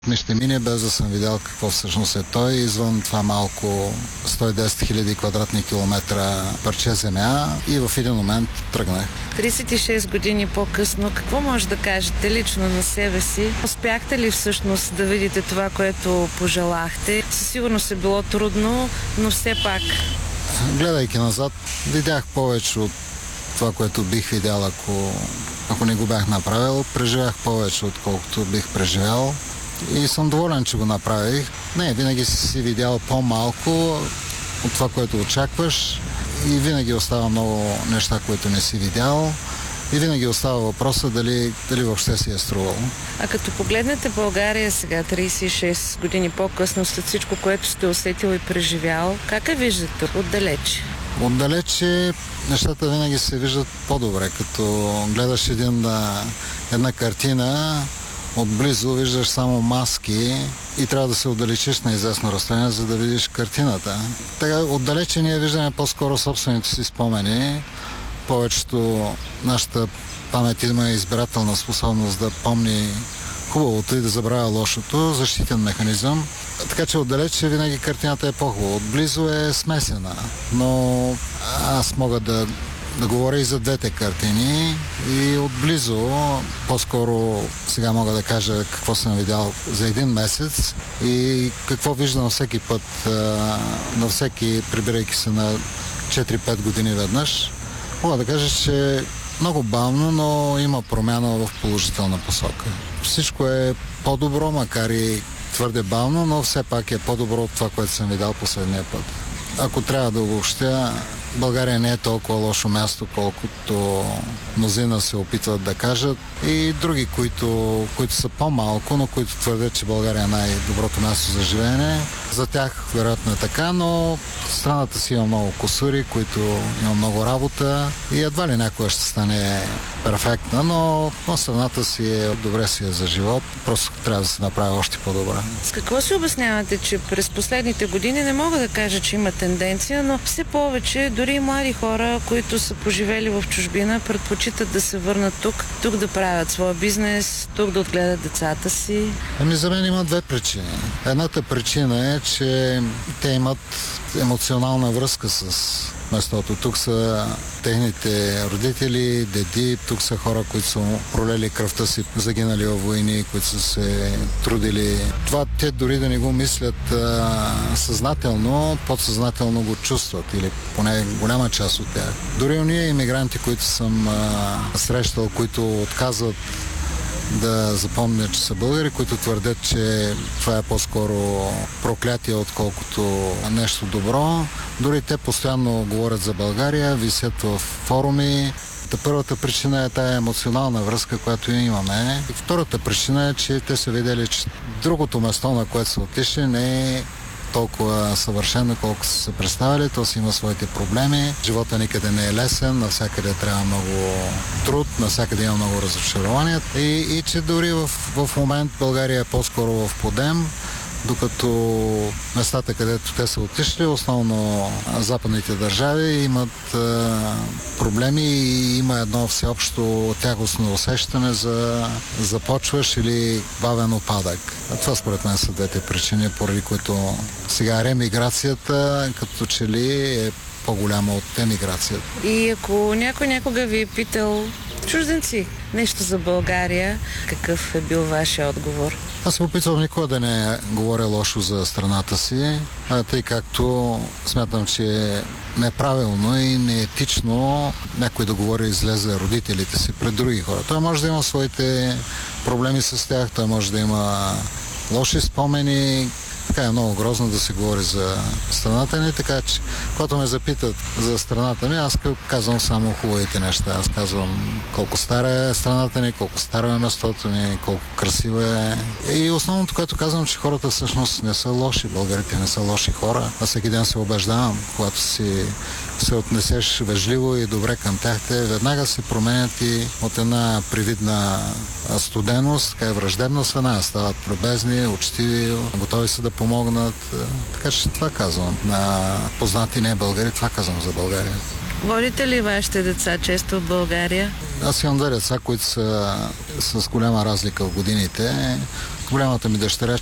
Не ще мине без да съм видял какво всъщност е той. Извън това малко 110 000 квадратни километра парче земя и в един момент тръгнах. 36 години по-късно, какво може да кажете лично на себе си? Успяхте ли всъщност да видите това, което пожелахте? Със сигурност е било трудно, но все пак. Гледайки назад, видях повече от това, което бих видял, ако не го бях направил. Преживях повече, отколкото бих преживял. И съм доволен, че го направих. Не, винаги си видял по-малко от това, което очакваш. И винаги остава много неща, които не си видял. И винаги остава въпроса дали въобще си е струвало. А като погледнете България сега, 36 години по-късно, след всичко, което сте усетил и преживял, как я виждате отдалеч? Отдалече нещата винаги се виждат по-добре. Като гледаш една картина, отблизо виждаш само маски и трябва да се отдалечиш на известно разстояние, за да видиш картината. Така, отдалече ние виждаме по-скоро собствените си спомени. Повечето нашата памет има избирателна способност да помни хубавото и да забравя лошото, защитен механизъм. Така че отдалече винаги картината е по-хубава. Отблизо е смесена, но аз мога да говоря и за двете картини и отблизо, по-скоро сега мога да кажа какво съм видял за един месец и какво виждам всеки път, на всеки, прибирайки се на 4-5 години веднъж. Мога да кажа, че много бавно, но има промяна в положителна посока. Всичко е по-добро, макар и твърде бавно, но все пак е по-добро от това, което съм видял последния път. Ако трябва да обобщя, България не е толкова лошо място, колкото мнозина се опитват да кажат. И други, които са по-малко, но които твърдят, че България е най-доброто място за живеене. За тях вероятно е така, но страната си има много кусури, които има много работа и едва ли някога ще стане перфектна, но страната добре си е за живот. Просто трябва да се направи още по-добре. С какво си обяснявате, че през последните години, не мога да кажа, че има тенденция, но все повече дори млади хора, които са поживели в чужбина, предпочитат да се върнат тук да правят своя бизнес, тук да отгледат децата си? За мен има две причини. Едната причина е, че те имат емоционална връзка с местото. Тук са техните родители, деди, тук са хора, които са пролели кръвта си, загинали във войни, които са се трудили. Това те дори да не го мислят съзнателно, подсъзнателно го чувстват или поне голяма част от тях. Дори уния имигранти, които съм срещал, които отказват да запомнят, че са българи, които твърдят, че това е по-скоро проклятие, отколкото нещо добро. Дори те постоянно говорят за България, висят в форуми. Първата причина е тая емоционална връзка, която имаме. И втората причина е, че те са видели, че другото место, на което са отишли, не е толкова съвършено, колко са се представили. То си има своите проблеми. Живота никъде не е лесен, навсякъде трябва много труд, навсякъде има много разочарования. И че дори в момент България е по-скоро в подем, докато местата, където те са отишли, основно западните държави, имат проблеми и има едно всеобщо тягостно усещане за започваш или бавен опадък. Това според мен са двете причини, поради които сега ремиграцията като че ли е по-голяма от емиграцията. И ако някой някога ви е питал, чужденци, нещо за България, какъв е бил вашия отговор? Аз се опитвам никога да не говоря лошо за страната си, тъй както смятам, че е неправилно и неетично някой да говори зле за родителите си пред други хора. Той може да има своите проблеми с тях, той може да има лоши спомени. Така е много грозно да се говори за страната ни, така че когато ме запитат за страната ми, аз казвам само хубавите неща. Аз казвам колко стара е страната ни, колко старо е местото ни, колко красива е. И основното, което казвам, че хората всъщност не са лоши. Българите не са лоши хора. Аз всеки ден се убеждавам, когато се отнесеш вежливо и добре към тях, те веднага се променят и от една привидна студеност, така и враждебност, веднага стават любезни, учтиви, готови са да помогнат. Така че това казвам. На познати не българи, това казвам за България. Водите ли вашите деца често в България? Аз имам две деца, които са с голяма разлика в годините. голямата ми дъщеря